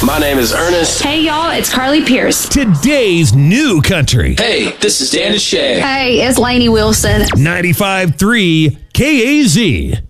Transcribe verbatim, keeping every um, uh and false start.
My name is Ernest. Hey, y'all, it's Carly Pierce. Today's new country. Hey, this is Dan Deshay. Hey, it's Lainey Wilson. ninety-five point three K A Z.